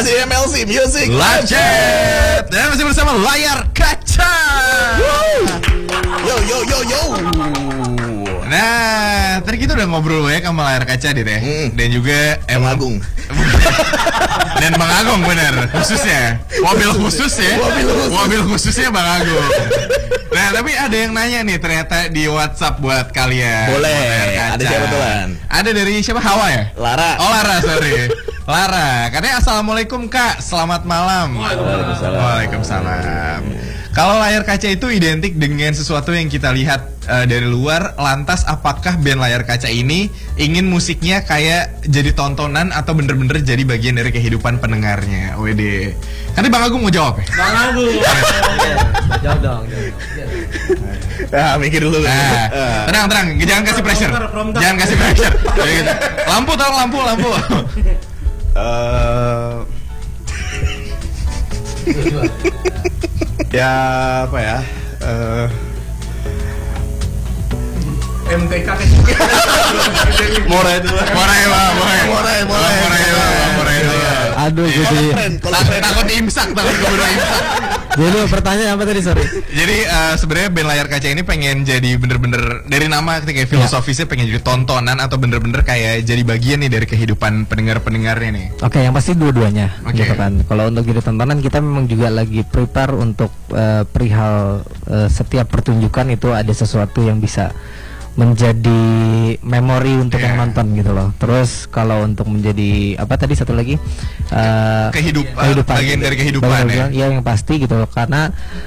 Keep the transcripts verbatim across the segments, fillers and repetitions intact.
Masih M L C Music Live Chat. Dan masih bersama Layar Kaca. Yo yo yo yo. Nah, tadi kita udah ngobrol ya sama Layar Kaca dit ya. Hmm. Dan juga Bang Agung. Dan Bang Agung benar, khususnya. Mobil khusus ya. Mobil khusus. Mobil khususnya Bang Agung. Nah, tapi ada yang nanya nih ternyata di WhatsApp buat kalian. Boleh. Ada siapa tuan? Ada dari siapa? Hawa ya? Lara. Oh Lara, sorry. Lara, katanya assalamualaikum kak, selamat malam. Waalaikumsalam. Waalaikumsalam. Kalau layar kaca itu identik dengan sesuatu yang kita lihat uh, dari luar, lantas apakah band Layar Kaca ini ingin musiknya kayak jadi tontonan atau bener-bener jadi bagian dari kehidupan pendengarnya? Wede. Nanti Bang Agung mau jawab ya? Bang Agung. Jawab dong. Nah, mikir dulu. Nah, tenang tenang, jangan kasih pressure. Jangan kasih pressure. Lampu tolong lampu lampu. Eh, ya apa ya? Eh, M T K. Morai dulu. Morai bang, morai, Morai, morai, morai bang, morai dulu. Aduh, Kalau jadi friend, kalau Tak- friend. Takut imsak, takut keburu imsak. jadi pertanyaan apa tadi, sorry? Jadi uh, sebenarnya band Layar Kaca ini pengen jadi bener-bener dari nama kayak filosofisnya pengen jadi tontonan atau bener-bener kayak jadi bagian nih dari kehidupan pendengar-pendengarnya nih. Oke, yang pasti dua-duanya, Oke. gitu kan. Kalau untuk jadi tontonan kita memang juga lagi prepare untuk eh, perihal eh, setiap pertunjukan itu ada sesuatu yang bisa menjadi memori untuk Yeah. yang nonton gitu loh. Terus kalau untuk menjadi apa tadi satu lagi eh, Kehidup- bagian dari kehidupan, bagian- ya yang pasti gitu loh, karena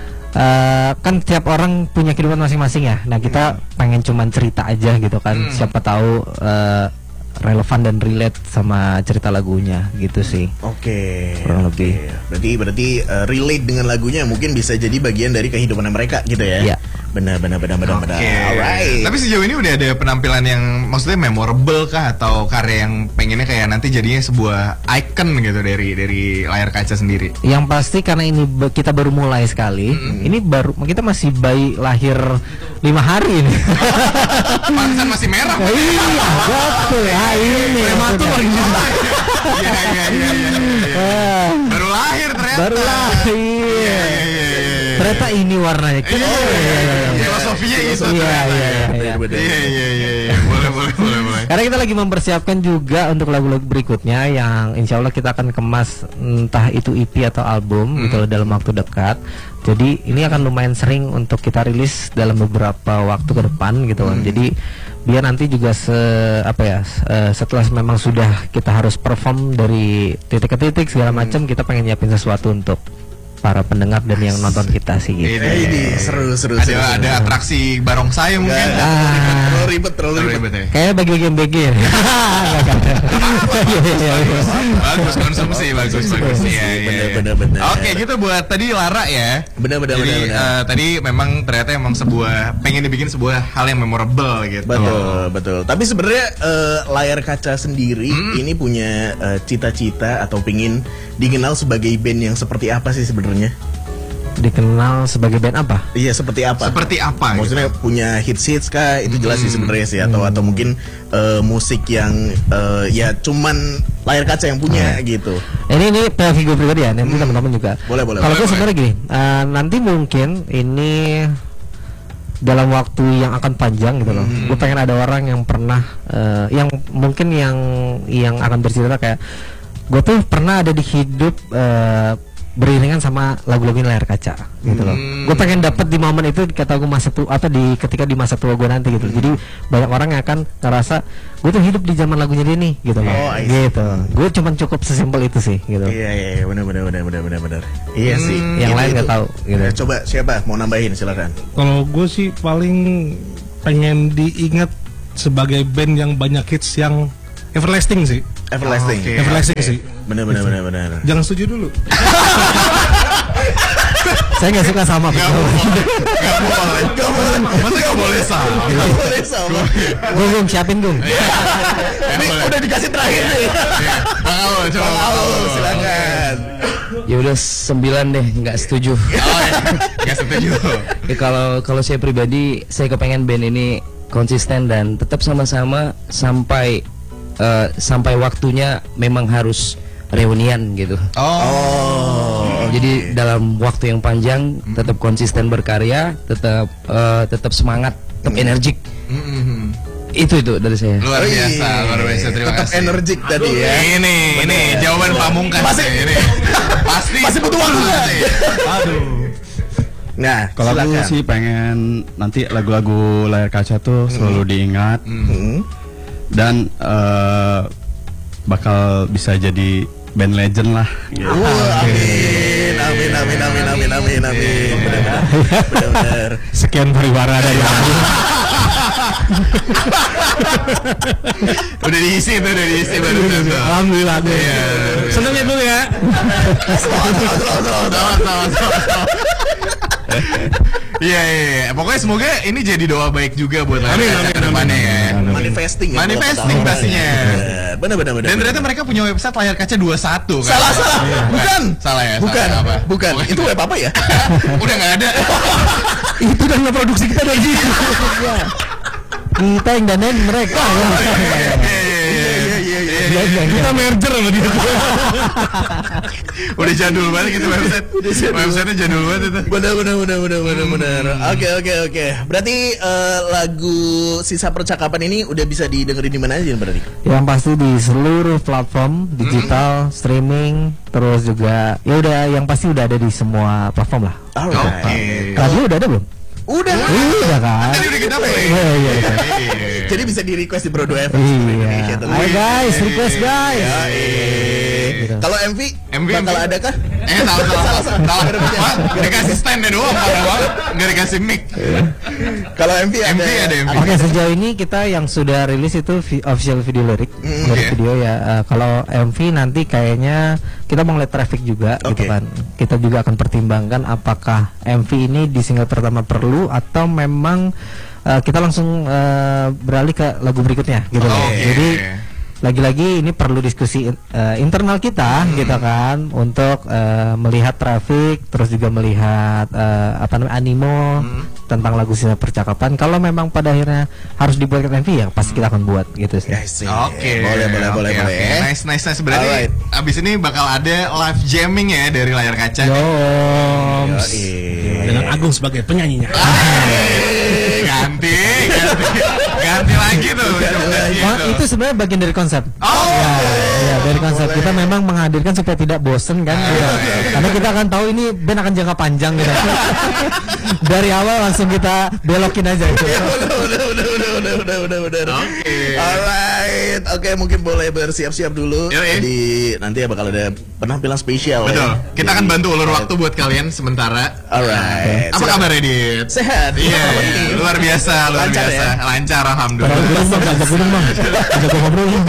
eh, kan tiap orang punya kehidupan masing-masing ya. Nah kita pengen cuman cerita aja gitu kan. Hmm. Siapa tahu eh, relevan dan relate sama cerita lagunya gitu sih. Oke. Kurang oke. lebih. Berarti berarti uh, relate dengan lagunya mungkin bisa jadi bagian dari kehidupan mereka gitu ya. Iya. Benar benar benar benar benar. Oke. Alright. Tapi sejauh ini udah ada penampilan yang maksudnya memorable kah atau karya yang pengennya kayak nanti jadinya sebuah icon gitu dari dari Layar Kaca sendiri. Yang pasti karena ini be- kita baru mulai sekali. Ini baru kita masih bayi lahir lima hari ini. Pantesan masih merah. Oh, iya, betul. Ah, ini. Prematur maksudnya. gitu. Iya iya iya iya. iya. Ah, Baru lahir ternyata. baru lahir. Iya iya iya. iya. Ternyata ini warnanya. Iya, iya, iya, iya. Filosofinya itu Iya, ternyata iya, ya. iya. Benar. Iya iya iya iya. Boleh boleh boleh boleh. Karena kita lagi mempersiapkan juga untuk lagu-lagu berikutnya yang insya Allah kita akan kemas entah itu E P atau album gitu loh dalam waktu dekat. Jadi ini akan lumayan sering untuk kita rilis dalam beberapa waktu ke depan gitu loh. Jadi biar nanti juga se apa ya eh, setelah memang sudah kita harus perform dari titik ke titik segala macam, kita pengen nyiapin sesuatu untuk para pendengar dan yang nonton kita sih gitu. Ini. Ini seru seru Ada seru. seru. ada atraksi barongsai mungkin. Nggak, Ah. terlalu ribet terlalu Terlalu ribet. ribet ya. Kayaknya bagi-bagi yang bagi. Bagus konsumsi, bagus bagus. Iya iya. Bener, iya. bener, bener. Oke, gitu buat tadi Lara ya. Bener bener Jadi bener. bener. eh, tadi memang ternyata emang sebuah pengen dibikin sebuah hal yang memorable gitu. Betul, betul. Tapi sebenarnya eh, Layar Kaca sendiri ini punya eh, cita-cita atau pingin dikenal sebagai band yang seperti apa sih sebenarnya? Dikenal sebagai band apa? Iya, seperti apa? Seperti apa? Maksudnya punya hits hits kah? Itu jelas sih sebenarnya sih, atau atau mungkin eh, musik yang eh, ya cuman Layar Kaca yang punya gitu. Ini ini P O V gue pribadi ya, nanti teman-teman juga. Boleh, boleh, Kalau boleh, gue sebenarnya gini, eh, nanti mungkin ini dalam waktu yang akan panjang gitu loh. Gue pengen ada orang yang pernah, eh, yang mungkin yang yang akan bercerita kayak gue tuh pernah ada di hidup eh, beriringan sama lagu-lagu Layar Kaca gitu loh. Hmm. Gue pengen dapat di momen itu kata gue masa tua apa di ketika di masa tua gue nanti gitu. Jadi banyak orang yang akan ngerasa gue tuh hidup di zaman lagunya dia nih gitu loh. Oh, I see. Gitu. Gue cuman cukup sesimpel itu sih gitu. Iya iya iya, benar benar benar benar benar benar. Iya sih. Yang Itu- lain itu. nggak tahu gitu. Nah, coba siapa mau nambahin silakan. Kalau gue sih paling pengen diingat sebagai band yang banyak hits yang everlasting sih. Everlasting. Oke. Everlasting sih. Benar benar benar benar. Jangan setuju dulu. Saya nggak suka sama Gak betul. boleh. Gak boleh. Gak boleh. Masa gak boleh sama? Nggak boleh sama. Gung, Gung, siapin Gung. Ini udah dikasih terakhir nih. Bang Aul, coba Bang Halo, Aul. silakan. Ya udah sembilan deh, nggak setuju. Oh, ya. Gak setuju. Ya, kalau kalau saya pribadi, saya kepengen band ini konsisten dan tetap sama-sama sampai eh, sampai waktunya memang harus reunian gitu. Oh. Jadi dalam waktu yang panjang tetap konsisten berkarya, tetap eh, tetap semangat, tetap energik. Mm-mm. Itu itu dari saya. Luar biasa, luar biasa. Terima Tetap kasih. energik tadi ya. Ini, ini jawaban pamungkas Masih- nih, ini. Pasti masih butuh waktu nggak? Aduh. Nah, Kalau aku silakan. sih pengen nanti lagu-lagu layar kaca tuh selalu diingat Hmm. dan eh, bakal bisa jadi band legend lah. Gitu. Wah, amin, amin, amin, amin, amin, amin, amin. Benar-benar, benar-benar. Sekian pariwara dari aku. Udah diisi tuh, udah diisi baru tuh. Alhamdulillah. Iya. Senangnya dulu ya. Iya, iya, iya. Pokoknya semoga ini jadi doa baik juga buat layar Amin, kaca amin, ke depannya ya. Manifesting ya. Manifesting kalau kata pastinya. orang. Benar, benar, benar. Dan ternyata mereka punya website layar kaca dua puluh satu kan? Salah, salah. Bukan. Salah ya? Bukan, Salah apa? bukan. Itu web apa ya? Udah nggak ada. Itu dan produksi kita dari situ. Kita yang danain mereka. Iya, iya, iya, iya. Kita merger sama dia. Udah jadul banget gitu website. Websitenya jadul banget itu. Benar, benar, benar, benar, benar, benar. Oke, oke, oke. Berarti eh, lagu Sisa Percakapan ini udah bisa didengerin di mana aja berarti? Yang pasti di seluruh platform digital, streaming, terus juga ya udah yang pasti udah ada di semua platform lah. Oke. Alright. Radio udah ada belum? Udah. Udah kan? Tadi udah kita play. Iya iya. iya. Jadi bisa di request di Brodo F M Iya. Ayo guys, request guys. Gitu. Kalau M V, M V, bakal M V. ada kah? Eh salah salah salah. Salah. Nggak dikasih stand doang, parah banget. Nggak dikasih mic. Kalau M V ada. M V ada M V. Oke, sejauh ini kita yang sudah rilis itu vi- official video lirik, Mm, lirik oke. video ya. Eh, kalau M V nanti kayaknya kita mau lihat traffic juga, gitu Oke. kan. Kita juga akan pertimbangkan apakah M V ini di single pertama perlu atau memang eh, kita langsung eh, beralih ke lagu berikutnya, gitu loh. Oke. Jadi lagi-lagi ini perlu diskusi eh, internal kita, gitu kan, untuk eh, melihat traffic, terus juga melihat eh, apa namanya animo tentang lagu Sisa Percakapan. Kalau memang pada akhirnya harus dibuatkan M V ya pasti kita akan buat gitu sih. Yes, sih. Oke. Boleh, boleh, oke, boleh, oke. boleh. Nice, nice, nice. Berarti Alright. abis ini bakal ada live jamming ya dari layar kaca. Yoms. Yoi. Dengan Agung sebagai penyanyinya. Eh, ganti, ganti, ganti lagi tuh. Wah, itu sebenarnya bagian dari konsep. Oh, Ya, dari konsep kita memang menghadirkan supaya tidak bosen kan, gitu. Karena kita akan tahu ini band akan jangka panjang gitu. Dari awal langsung kita belokin aja gitu. Udah, udah, udah, udah, udah, udah, udah, udah. Oke. Alright. Oke, mungkin boleh bersiap-siap dulu. Yoi. Jadi nanti ya bakal ada penampilan spesial betul. ya. Kita akan bantu ulur waktu buat kalian sementara. Alright. Apa kabar Dit? Sehat. Iya, Apa ini? luar biasa, luar Lancar biasa, ya? lancar, Kalau alhamdulillah. gunung bang, ajak gunung bang, ajak gua ngobrol bang.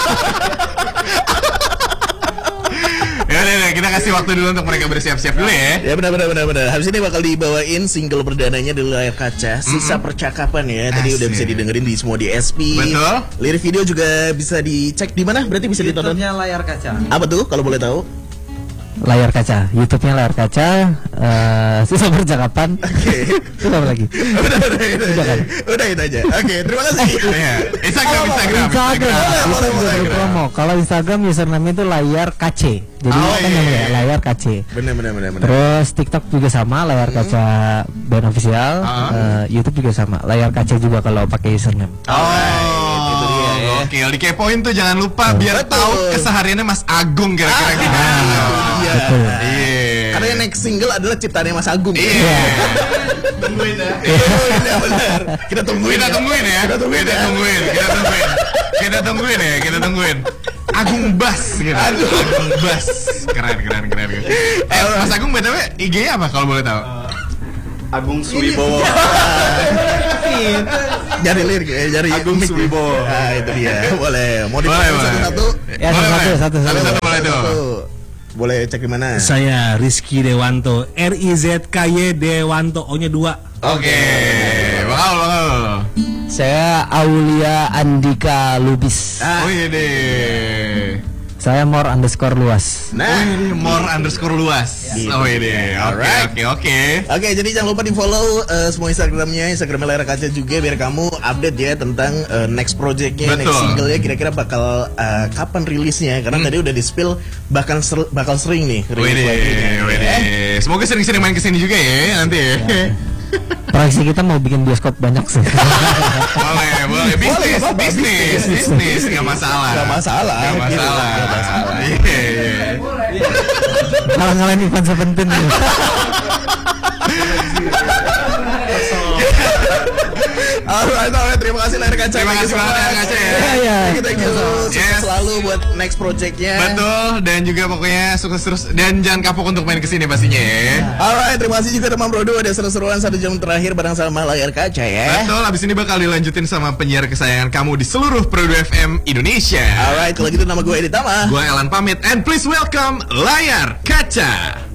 Ya udah, udah, kita kasih waktu dulu untuk mereka bersiap-siap dulu ya. Ya benar benar benar benar. Habis ini bakal dibawain single perdananya di layar kaca, Sisa Percakapan ya. Tadi udah Asik. bisa didengerin di semua D S P. Betul. Lirik video juga bisa dicek di mana? Berarti bisa ditonton. layar kaca. Apa tuh kalau boleh tahu? Layar kaca, YouTube-nya layar kaca, eh Sisa Percakapan. Oke. Itu apa lagi? udah udah itu Udah aja. kan? Udah itu aja. Oke, terima kasih. Iya. Instagram, Instagram, Instagram, Instagram. kita juga berpromo. Kalau Instagram username itu layar K C. Jadi Oh, kan iya. namanya layar K C. Benar benar benar benar. Terus TikTok juga sama layar kaca band official, Ah. eh, YouTube juga sama layar kaca juga kalau pakai username. Oh, itu dia ya. oke. Dikepoin tuh jangan lupa biar Betul. tahu kesehariannya Mas Agung kira-kira gimana. Iya. Iya. Karena yang next single adalah ciptaannya Mas Agung. Iya. Tungguin ya. Tungguin ya benar. Kita tungguin. Kita ya. tungguin ya. Kita tungguin. Kita ya. tungguin. Kita tungguin. Kita tungguin ya. Kita tungguin. Agung Bas gitu. Agung Bas. Keren keren keren. keren. Eh, Mas Agung B T W I G-nya apa kalau boleh tahu? Agung Suwibowo. Jari lirik ya, jari Agung mic. Suwibowo. Ah, itu dia. Boleh. Mau Boleh, dipakai boleh. satu-satu? Ya, Boleh, satu, boleh. satu, satu. Satu-satu boleh tuh. Satu. Boleh cek di mana? Saya Rizky Dewanto, R I Z K Y Dewanto, O-nya dua. Oke. Bakal bakal. Saya Aulia Andika Lubis. Oh iya deh. Saya more underscore luas. Nah, Oh, ini more underscore luas. Gitu. Oh ini, oke Alright. oke oke. Oke, jadi jangan lupa di follow uh, semua Instagramnya, Instagram Layar Kaca juga biar kamu update ya tentang uh, next projectnya, next Betul. single-nya kira-kira bakal uh, kapan rilisnya. Karena tadi udah di spill bakal ser- bakal sering nih rilis Wede, lagunya. wede. Semoga sering-sering main kesini juga ya nanti ya. Proyeksi kita mau bikin bioskop banyak sih. Boleh, boleh. Bisnis, nggak apa-apa, bisnis, bisnis, nggak masalah. Nggak masalah, Nggak gitu, masalah. nggak masalah. Iya, iya. Kalau ngalahin event Seventeen nih. Alright, alright, terima kasih Layar Kaca. Terima kasih banget Layar Kaca ya. Iya, iya. Thank you, thank you. Sukses Yes. selalu buat next projectnya. Betul, dan juga pokoknya sukses terus dan jangan kapok untuk main kesini pastinya ya. Alright, terima kasih juga teman Brodo. Ada seru-seruan satu jam terakhir bareng sama Layar Kaca ya. Betul, abis ini bakal dilanjutin sama penyiar kesayangan kamu di seluruh Prodo F M Indonesia. Alright, kalau gitu nama gue Edi Tama. Gue Elan pamit and please welcome Layar Kaca.